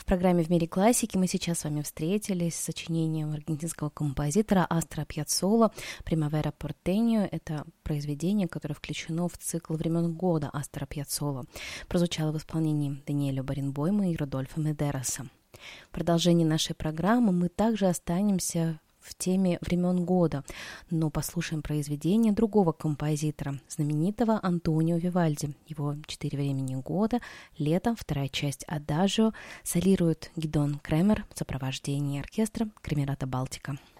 программе «В мире классики» мы сейчас с вами встретились с сочинением аргентинского композитора Астора Пьяццолы «Примавера портеньо». Это произведение, которое включено в цикл времен года Астора Пьяццолы. Прозвучало в исполнении Даниэля Баренбойма и Рудольфа Медероса. В продолжении нашей программы мы также останемся в теме времен года, но послушаем произведение другого композитора, знаменитого Антонио Вивальди. Его «4 времени года», «Лето», вторая часть «Адажио» солирует Гидеон Кремер в сопровождении оркестра Кремерата Балтика.